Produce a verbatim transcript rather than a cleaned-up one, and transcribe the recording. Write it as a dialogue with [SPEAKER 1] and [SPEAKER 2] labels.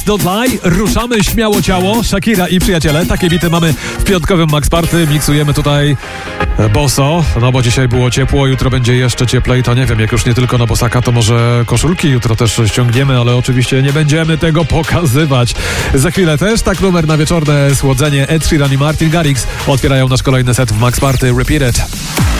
[SPEAKER 1] Don't Lie. Ruszamy śmiało ciało. Shakira i przyjaciele. Takie bity mamy w piątkowym Max Party. Miksujemy tutaj boso, no bo dzisiaj było ciepło, jutro będzie jeszcze cieplej. To nie wiem, jak już nie tylko na bosaka, to może koszulki jutro też ściągniemy, ale oczywiście nie będziemy tego pokazywać. Za chwilę też tak numer na wieczorne słodzenie. Ed Sheeran i Martin Garrix otwierają nasz kolejny set w Max Party. Repeat it.